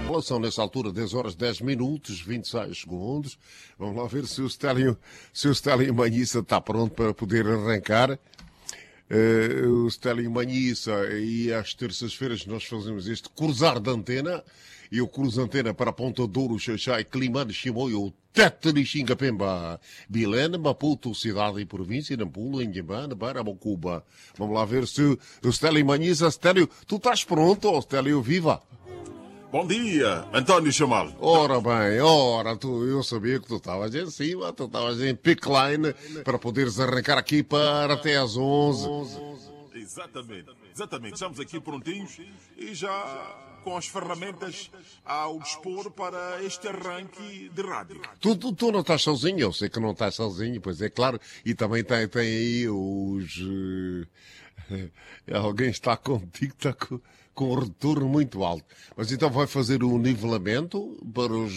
São nessa altura 10 horas 10 minutos, 26 segundos. Vamos lá ver se o Stélio Manhissa está pronto para poder arrancar. O Stélio Manhissa, e às terças-feiras nós fazemos este cruzar de antena. E o cruzo antena para Ponta Douro, Xaxai, Climane, Chimoio, Tetani, Xingapemba, Bilene, Maputo, cidade e província, Nampula, Inhambane, Baramocuba. Vamos lá ver se o Stélio Manhissa. Stélio, tu estás pronto, oh, Stélio, viva! Bom dia, António Chamal. Ora bem, eu sabia que tu estavas em cima, tu estavas em pickline para poderes arrancar aqui para até às 11. Exatamente. Estamos aqui prontinhos e já com as ferramentas ao dispor para este arranque de rádio. Tu não estás sozinho, eu sei que não estás sozinho, pois é claro, e também tem aí os... alguém está contigo, está com um retorno muito alto. Mas então vai fazer o nivelamento para os